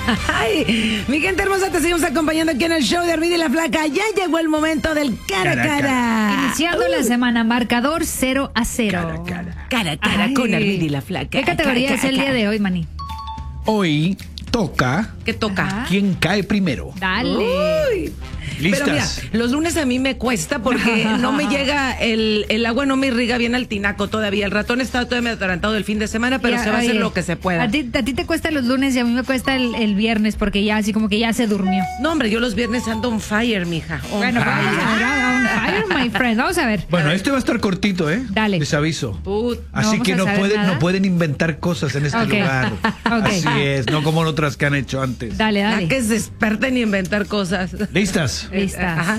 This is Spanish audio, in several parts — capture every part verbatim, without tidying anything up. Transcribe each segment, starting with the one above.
Ay, mi gente hermosa, te seguimos acompañando aquí en el show de Armida y la Flaca. Ya llegó el momento del cara a cara. cara. Iniciando uh. la semana, marcador cero a cero. Cara a cara. Cara a cara Ay. con Armida y la Flaca. ¿Qué categoría cara, es el cara. día de hoy, Manny? Hoy toca... ¿Qué toca? Ajá. ¿Quién cae primero? Dale. Uy. ¿Listas? Pero mira, los lunes a mí me cuesta porque no me llega, el, el agua no me irriga bien al tinaco todavía. El ratón está todavía medio atarantado del fin de semana, pero a, se va oye, a hacer lo que se pueda. A ti, a ti te cuesta los lunes y a mí me cuesta el, el viernes porque ya así como que ya se durmió. No, hombre, yo los viernes ando on fire, mija. On bueno, fire. vamos a ver, on fire, my friend. Vamos a ver. Bueno, a ver. este va a estar cortito, ¿eh? Dale. Les aviso. Put, Así no que no pueden, no pueden inventar cosas en este okay. lugar. Okay. Así es, no como otras que han hecho antes. Dale, dale. Ya que se experten en inventar cosas. ¿Listas? Listas. Ajá.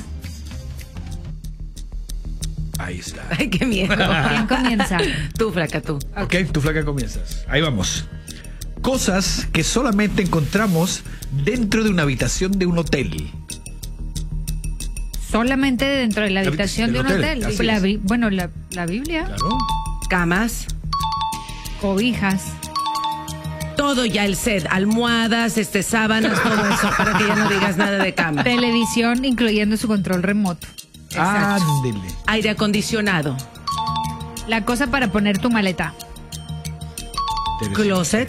Ahí está. Ay, qué miedo. ¿Quién comienza? Tú, Flaca, tú. Ok, tú, Flaca, comienzas. Ahí vamos. Cosas que solamente encontramos dentro de una habitación de un hotel. Solamente dentro de la habitación de un hotel. hotel. La, bueno, la, la Biblia. Claro. Camas. Cobijas. Todo ya el set, almohadas, este, sábanas, todo eso, para que ya no digas nada de cama. Televisión, incluyendo su control remoto. Ándele. Aire acondicionado. La cosa para poner tu maleta. Closet.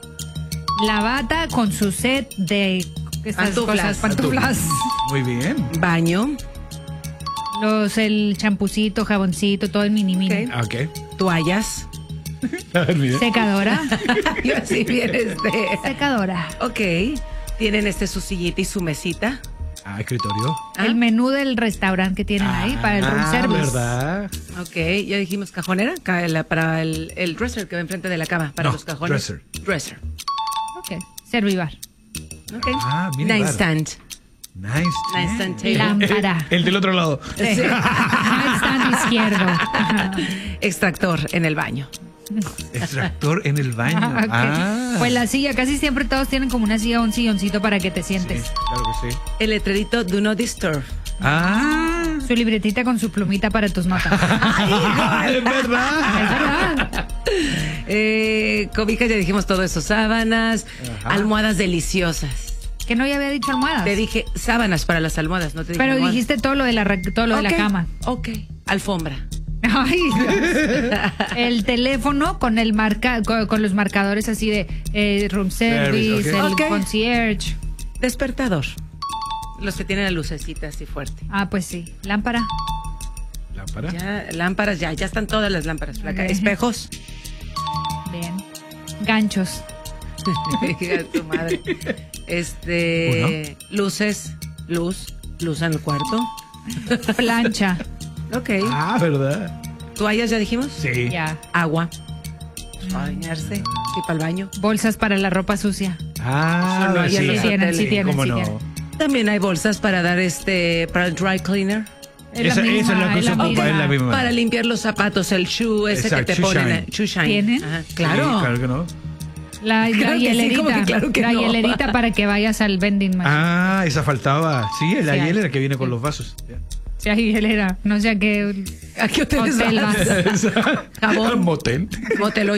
La bata con su set de estas Pantuflas. cosas, pantuflas. Muy bien. Baño. Los, el champucito, jaboncito, todo el mini mini. Ok. Ok. Toallas. Secadora. Yo así bien este. Secadora. Ok. Tienen este su sillita y su mesita. Ah, escritorio. ¿Ah? El menú del restaurante que tienen ah, ahí para el room service. ¿Verdad? Ok, ya dijimos cajonera, ca- la- para el, el dresser que va enfrente de la cama, para No, los cajones. dresser. Dresser. Ok. Servibar. Ok. Ah, mira, Nightstand. Nice. Nightstand table. Lámpara. El del otro lado. Sí. Nightstand izquierdo. Ajá. Extractor en el baño. Extractor en el baño. Ah, ok. Ah. Pues la silla, casi siempre todos tienen como una silla o un silloncito para que te sientes. Sí, claro que sí. El letrerito Do Not Disturb. Ah. Su libretita con su plumita para tus notas. Ay, es verdad. Es verdad. Eh, cobijas, ya dijimos todo eso. Sábanas. Ajá. Almohadas deliciosas. Que no ya había dicho almohadas. Te dije sábanas para las almohadas, no te dije Pero almohadas. dijiste todo lo de la, ra- todo lo de Ok, la cama. Ok. Alfombra. Ay, Dios. El teléfono con el marca, con, con los marcadores así de eh, room service, Service, ok. el Ok. concierge. Despertador. Los que tienen la lucecita así fuerte. Ah, pues sí. Lámpara. Lámpara. Ya, lámparas, ya, ya están todas las lámparas. Flaca. Ok. Espejos. Bien. Ganchos. Hija de tu madre. Este. Luces. Luz. Luz en el cuarto. Plancha. Ok. Ah, ¿verdad? Toallas, ya dijimos. Sí. Ya. Agua. Para bañarse. Sí, para el baño. Bolsas para la ropa sucia. Ah, Eso no hay en sí. los Sí tienen, sí hoteles. tienen, ¿Cómo sí no? tienen. También hay bolsas para dar este. Para el dry cleaner. Es la Esa- esa es misma, la que es se la ocupa, misma. es la misma. Para limpiar los zapatos, el shoe ese Exacto, que te shoe ponen. shine. eh, Shoe shine. ¿Tienen? Ajá, Sí, claro. claro que no. La, Claro la que sí, hielerita. como que claro que la no. hielerita para que vayas al vending machine. Ah, esa faltaba. Sí, la Sí, hay. hielera que viene con los vasos. Sí, hay hielera. No sé a qué ¿A qué hoteles hotel vas? vas. Jabón. Motel. Motel